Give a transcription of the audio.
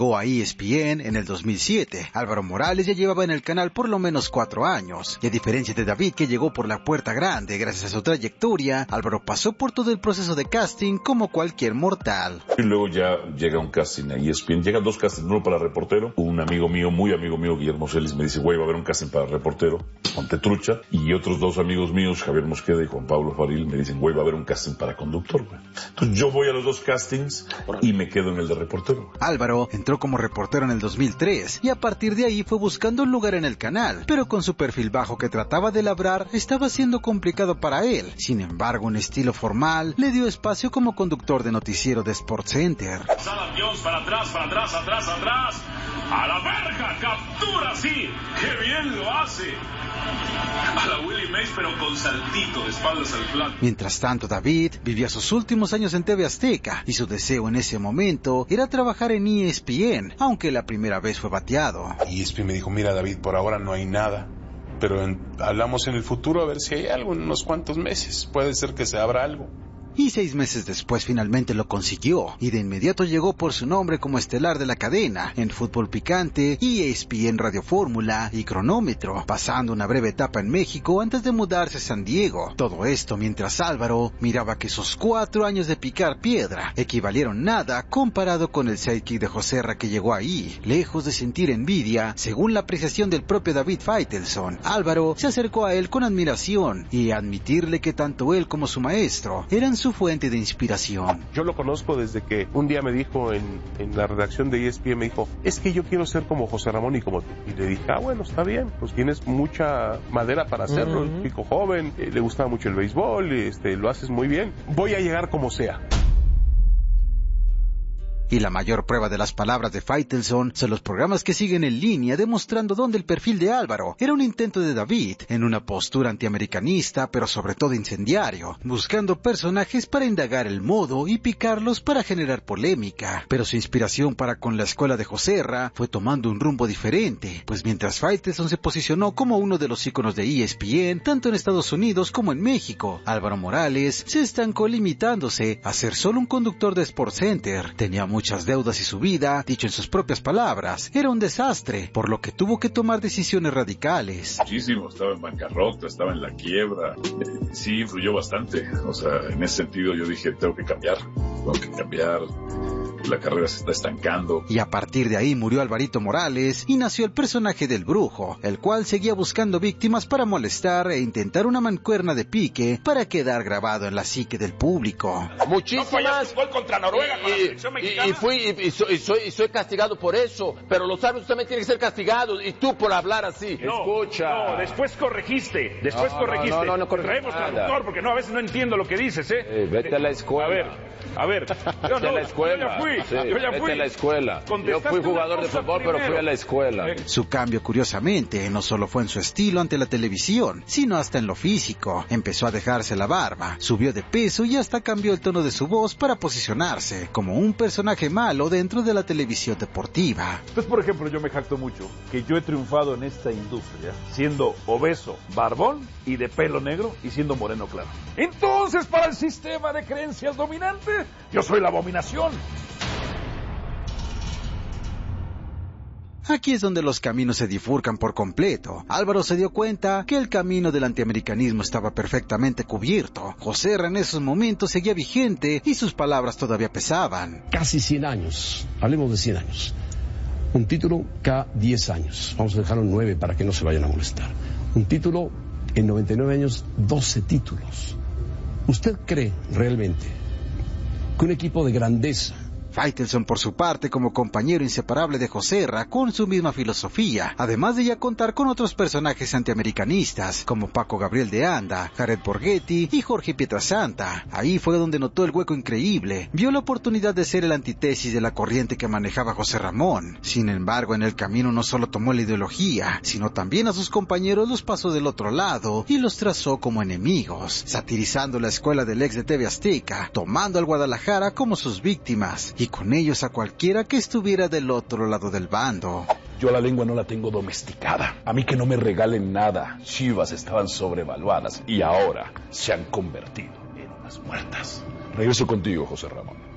Llegó a ESPN en el 2007. Álvaro Morales ya llevaba en el canal por lo menos 4 años. Y a diferencia de David, que llegó por la puerta grande gracias a su trayectoria, Álvaro pasó por todo el proceso de casting como cualquier mortal. Y luego ya llega un casting a ESPN. Llegan 2 castings, uno para reportero. Un amigo mío, muy amigo mío, Guillermo Celis, me dice, güey, va a haber un casting para reportero, ponte trucha. Y otros 2 amigos míos, Javier Mosqueda y Juan Pablo Faril, me dicen, güey, va a haber un casting para conductor, güey. Entonces yo voy a los 2 castings y me quedo en el de reportero. Álvaro entró como reportero en el 2003 y a partir de ahí fue buscando un lugar en el canal, pero con su perfil bajo que trataba de labrar estaba siendo complicado para él. Sin embargo, un estilo formal le dio espacio como conductor de noticiero de SportsCenter. Para atrás, atrás. A la verga, captura, sí. Qué bien lo hace. A la Willie Mays, pero con saltito de espaldas al plato. Mientras tanto, David vivía sus últimos años en TV Azteca y su deseo en ese momento era trabajar en ESPN, aunque la primera vez fue bateado. ESPN me dijo, mira David, por ahora no hay nada, pero hablamos en el futuro a ver si hay algo en unos cuantos meses. Puede ser que se abra algo. Y 6 meses después finalmente lo consiguió, y de inmediato llegó por su nombre como estelar de la cadena, en Fútbol Picante, ESPN Radio Fórmula y Cronómetro, pasando una breve etapa en México antes de mudarse a San Diego. Todo esto mientras Álvaro miraba que sus 4 años de picar piedra equivalieron nada comparado con el sidekick de Joserra que llegó ahí. Lejos de sentir envidia, según la apreciación del propio David Faitelson, Álvaro se acercó a él con admiración y a admitirle que tanto él como su maestro eran su fuente de inspiración. Yo lo conozco desde que un día me dijo en la redacción de ESPN, me dijo, es que yo quiero ser como José Ramón y como tú. Y le dije, bueno, está bien, pues tienes mucha madera para hacerlo, el chico joven, le gustaba mucho el béisbol, lo haces muy bien, voy a llegar como sea. Y la mayor prueba de las palabras de Faitelson son los programas que siguen en línea demostrando dónde el perfil de Álvaro era un intento de David en una postura antiamericanista, pero sobre todo incendiario, buscando personajes para indagar el modo y picarlos para generar polémica. Pero su inspiración para con la escuela de Joserra fue tomando un rumbo diferente, pues mientras Faitelson se posicionó como uno de los íconos de ESPN, tanto en Estados Unidos como en México, Álvaro Morales se estancó limitándose a ser solo un conductor de SportsCenter. Tenía muchas deudas y su vida, dicho en sus propias palabras, era un desastre, por lo que tuvo que tomar decisiones radicales. Muchísimo, estaba en bancarrota, estaba en la quiebra. Sí, influyó bastante. O sea, en ese sentido yo dije, tengo que cambiar. La carrera se está estancando. Y a partir de ahí murió Alvarito Morales y nació el personaje del Brujo, el cual seguía buscando víctimas para molestar e intentar una mancuerna de pique para quedar grabado en la psique del público. Muchísimas. Gol contra Noruega con la selección mexicana. Soy castigado por eso, pero los árbitros también tienen que ser castigados y tú por hablar así. Escucha. No, después corregiste. No, traemos traductor porque a veces no entiendo lo que dices, vete a la escuela. A ver. Vete a la escuela. Yo ya fui a la escuela. Yo fui jugador de fútbol, pero fui a la escuela. Su cambio, curiosamente, no solo fue en su estilo ante la televisión, sino hasta en lo físico. Empezó a dejarse la barba, subió de peso y hasta cambió el tono de su voz para posicionarse como un personaje malo dentro de la televisión deportiva. Pues, por ejemplo, yo me jacto mucho que yo he triunfado en esta industria siendo obeso, barbón y de pelo negro y siendo moreno claro. Entonces, para el sistema de creencias dominante, yo soy la abominación. Aquí es donde los caminos se bifurcan por completo. Álvaro se dio cuenta que el camino del antiamericanismo estaba perfectamente cubierto. Joserra en esos momentos seguía vigente y sus palabras todavía pesaban. Casi 100 años, hablemos de 100 años. Un título cada 10 años. Vamos a dejarlo en 9 para que no se vayan a molestar. Un título en 99 años, 12 títulos. ¿Usted cree realmente que un equipo de grandeza... Faitelson, por su parte, como compañero inseparable de Joserra, con su misma filosofía, además de ya contar con otros personajes antiamericanistas, como Paco Gabriel de Anda, Jared Borghetti y Jorge Pietrasanta. Ahí fue donde notó el hueco increíble, vio la oportunidad de ser el antítesis de la corriente que manejaba José Ramón. Sin embargo, en el camino no solo tomó la ideología, sino también a sus compañeros los pasó del otro lado y los trazó como enemigos, satirizando la escuela del ex de TV Azteca, tomando al Guadalajara como sus víctimas, y con ellos a cualquiera que estuviera del otro lado del bando. Yo la lengua no la tengo domesticada. A mí que no me regalen nada. Chivas estaban sobrevaluadas y ahora se han convertido en unas muertas. Regreso contigo, José Ramón.